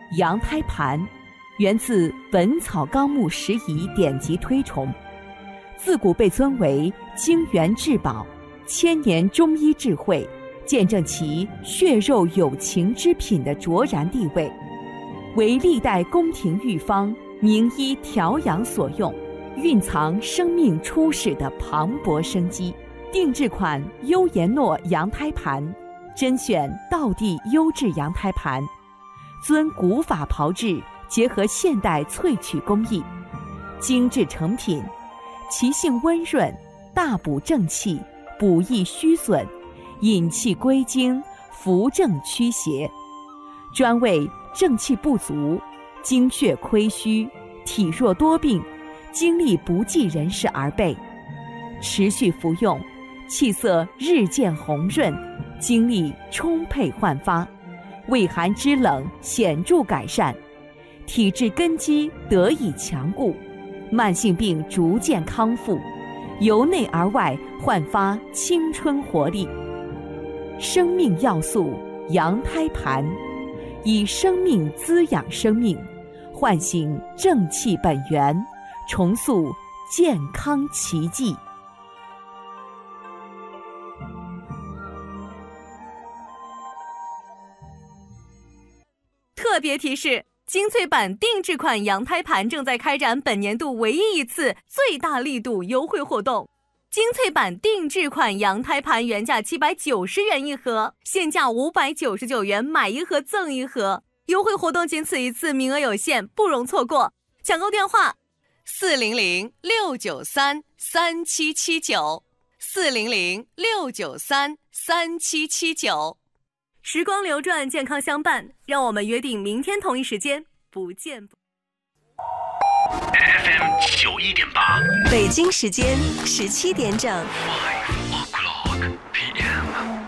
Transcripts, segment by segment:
羊胎盘，源自《本草纲目拾遗》典籍推崇，自古被尊为精元至宝、千年中医智慧，见证其血肉有情之品的卓然地位，为历代宫廷御方、名医调养所用，蕴藏生命初始的磅礴生机。定制款优颜诺羊胎盘，甄选道地优质羊胎盘，遵古法炮制，结合现代萃取工艺，精致成品，其性温润，大补正气，补益虚损，引气归经，扶正驱邪，专为正气不足、精血亏虚、体弱多病、精力不济人士而备。持续服用，气色日渐红润，精力充沛焕发，胃寒肢冷显著改善，体质根基得以强固，慢性病逐渐康复，由内而外焕发青春活力。生命要素羊胎盘，以生命滋养生命，唤醒正气本源，重塑健康奇迹。 特别提示：精粹版定制款羊胎盘正在开展本年度唯一一次最大力度优惠活动。精粹版定制款羊胎盘原价790元一盒，现价599元，买一盒赠一盒。优惠活动仅此一次，名额有限，不容错过。抢购电话400-693-3779，400-693-3779。时光流转，健康相伴，让我们约定明天同一时间不见不。 FM 91.8， 北京时间17点整。 5 o'clock PM。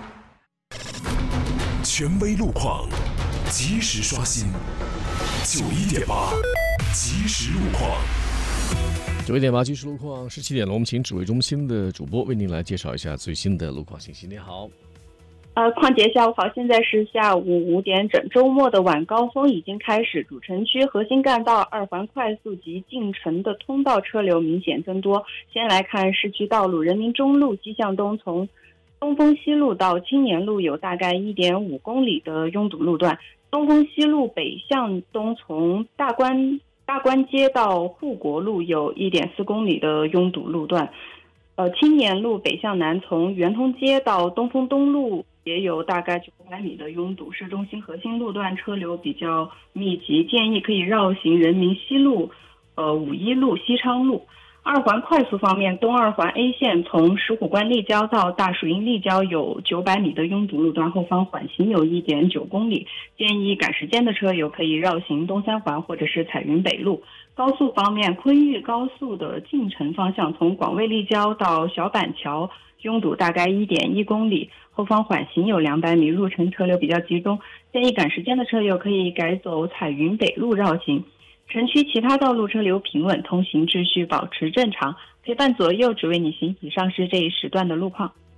权威路况，及时刷新。91.8，及时路况。 91.8即时路况，17点了，我们请指挥中心的主播为您来介绍一下最新的路况信息。你好。 况姐下午好，现在是下午5点整，周末的晚高峰已经开始，主城区核心干道2环快速及进城的通道车流明显增多。先来看市区道路，人民中路西向东从东风西路到青年路有大概 1.5 公里的拥堵路段，东风西路北向东从大关街到护国路有 1.4 公里的拥堵路段，青年路北向南从圆通街到东风东路也有大概900米的拥堵，市中心核心路段车流比较密集，建议可以绕行人民西路、五一路、西昌路。2环快速方面，东2环 A 线从石虎关立交到大树营立交有900米的拥堵路段，后方缓行有 1.9 公里，建议赶时间的车友可以绕行东3环或者是彩云北路。高速方面，昆豫高速的进城方向从广卫立交到小板桥拥堵大概 1.1 公里，后方缓行有200米，入城车流比较集中，建议赶时间的车友可以改走彩云北路绕行。城区其他道路车流平稳，通行秩序保持正常。陪伴左右，只为你行以上是这一时段的路况。